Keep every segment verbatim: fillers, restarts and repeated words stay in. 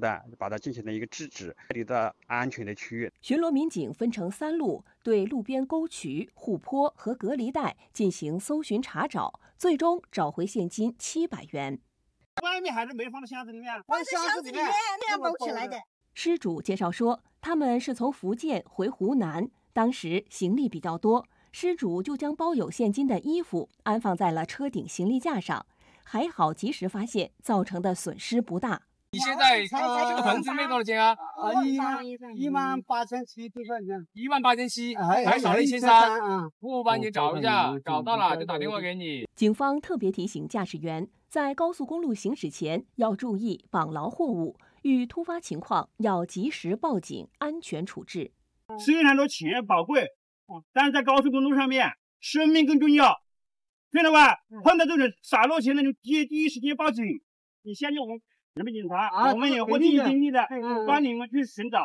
的把它进行了一个制止，离到安全的区域。 巡逻民警分成三路，对路边沟渠、护坡和隔离带进行搜寻查找，最终找回现金七百元。 外面还是没放到箱子里面， 放在箱子里面那样包起来的。 失主介绍说，他们是从福建回湖南，当时行李比较多，失主就将包有现金的衣服安放在了车顶行李架上，还好及时发现，造成的损失不大。 你现在这个盆子卖多少钱啊？ 啊，一万一万八千七对吧？ 一万八千七， 还还少了一千三。我帮你找一下，找到了就打电话给你。 警方特别提醒驾驶员，在高速公路行驶前要注意绑牢货物，遇突发情况要及时报警，安全处置。 虽然说钱宝贵，但是在高速公路上面，生命更重要，听到吧？碰到这种洒落钱的，就第第一时间报警。你相信我们人民警察，啊、我们也会尽心尽力的帮你们去寻找。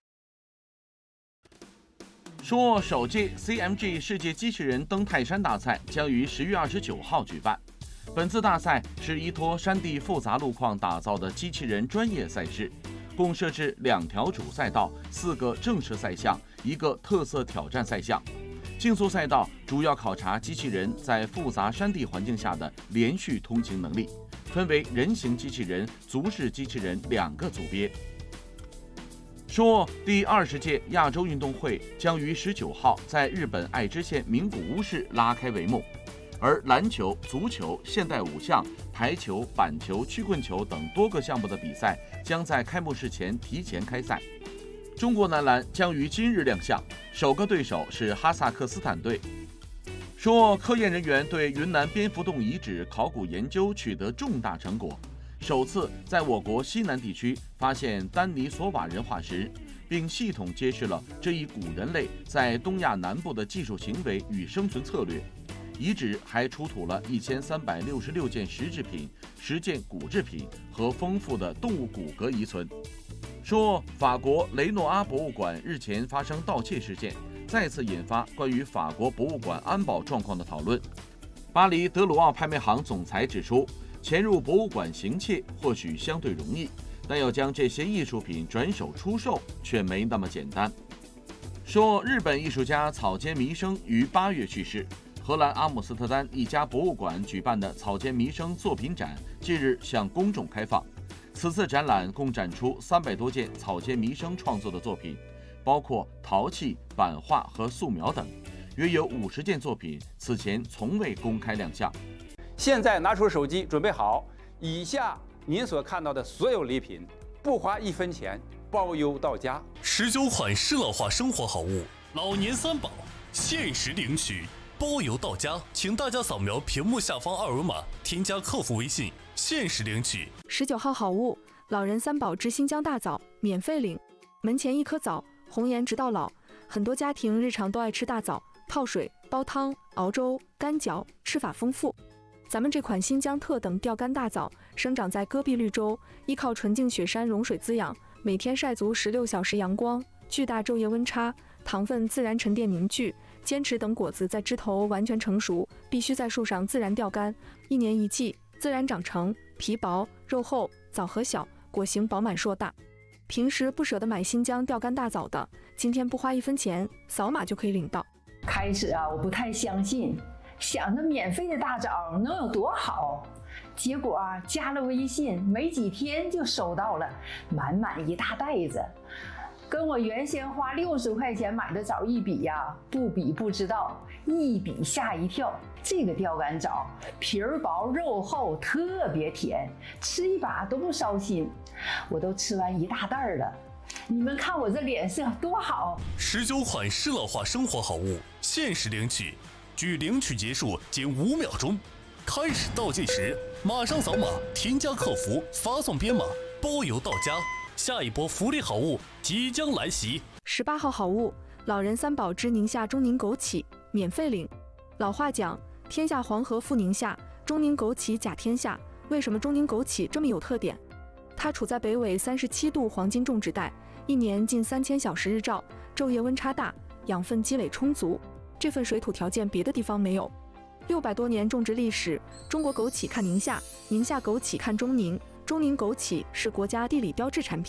说首届 C M G 世界机器人登泰山大赛将于十月二十九号举办。本次大赛是依托山地复杂路况打造的机器人专业赛事，共设置两条主赛道、四个正式赛项、一个特色挑战赛项。竞速赛道主要考察机器人在复杂山地环境下的连续通行能力，分为人形机器人、足式机器人两个组别。说第二十届亚洲运动会将于十九号在日本爱知县名古屋市拉开帷幕，而篮球、足球、现代五项、排球、板球、曲棍球等多个项目的比赛将在开幕式前提前开赛。中国男篮将于今日亮相，首个对手是哈萨克斯坦队。说科研人员对云南蝙蝠洞遗址考古研究取得重大成果，首次在我国西南地区发现丹尼索瓦人化石，并系统揭示了这一古人类在东亚南部的技术行为与生存策略。遗址还出土了一千三百六十六件石制品、十件骨制品和丰富的动物骨骼遗存。说法国雷诺阿博物馆日前发生盗窃事件，再次引发关于法国博物馆安保状况的讨论。巴黎德鲁奥拍卖行总裁指出，潜入博物馆行窃或许相对容易，但要将这些艺术品转手出售却没那么简单。说日本艺术家草间弥生于八月去世，荷兰阿姆斯特丹一家博物馆举办的草间弥生作品展近日向公众开放。此次展览共展出三百多件草间弥生创作的作品，包括陶器、版画和素描等，约有五十件作品此前从未公开亮相。 现在拿出手机，准备好，以下您所看到的所有礼品，不花一分钱，包邮到家。 十九款适老化生活好物，老年三宝，限时领取，包邮到家。请大家扫描屏幕下方二维码，添加客服微信，限时领取。 十九号好物，老人三宝之新疆大枣，免费领。门前一颗枣，红颜直到老。很多家庭日常都爱吃大枣，泡水、煲汤、熬粥、干嚼，吃法丰富。咱们这款新疆特等钓竿大枣生长在戈壁绿洲，依靠纯净雪山融水滋养，每天晒足十六小时阳光，巨大昼夜温差，糖分自然沉淀凝聚，坚持等果子在枝头完全成熟，必须在树上自然钓竿，一年一季，自然长成，皮薄肉厚，枣核小，果形饱满硕大。平时不舍得买新疆钓竿大枣的，今天不花一分钱，扫码就可以领到。 开始啊，我不太相信，想着免费的大枣能有多好，结果啊，加了微信没几天就收到了满满一大袋子，跟我原先花六十块钱买的枣一比呀、啊，不比不知道，一比吓一跳。这个钓竿枣皮儿薄肉厚，特别甜，吃一把都不烧心，我都吃完一大袋了。你们看我这脸色多好！ 十九款适老化生活好物，限时领取，距领取结束仅五秒钟。开始倒计时，马上扫码，添加客服，发送编码，包邮到家。下一波福利好物即将来袭。 十八号好物，老人三宝之宁夏中宁枸杞，免费领。老话讲，天下黄河赴宁夏，中宁枸杞甲天下。为什么中宁枸杞这么有特点？它处在北纬三十七度黄金种植带，一年近三千小时日照，昼夜温差大，养分积累充足。这份水土条件别的地方没有。六百多年种植历史，中国枸杞看宁夏，宁夏枸杞看中宁，中宁枸杞是国家地理标志产品。